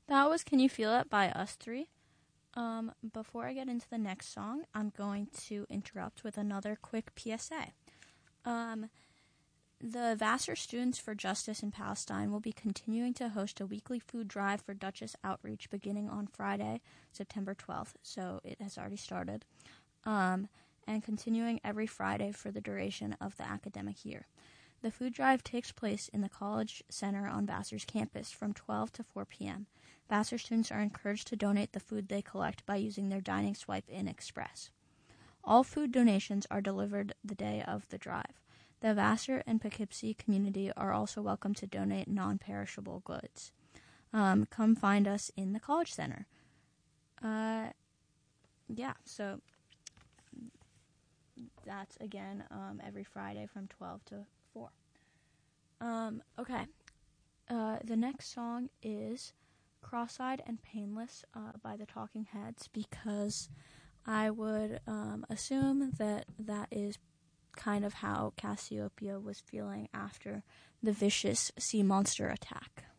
That was Can You Feel It by Us Three. Before I get into the next song, I'm going to interrupt with another quick PSA. The Vassar Students for Justice in Palestine will be continuing to host a weekly food drive for Duchess Outreach beginning on Friday, September 12th, so it has already started, and continuing every Friday for the duration of the academic year. The food drive takes place in the College Center on Vassar's campus from 12 to 4 p.m. Vassar students are encouraged to donate the food they collect by using their Dining Swipe in Express. All food donations are delivered the day of the drive. The Vassar and Poughkeepsie community are also welcome to donate non-perishable goods. Come find us in the College Center. So that's again every Friday from 12 to 4. Okay. The next song is Cross-Eyed and Painless by the Talking Heads, because I would assume that is kind of how Cassiopeia was feeling after the vicious sea monster attack.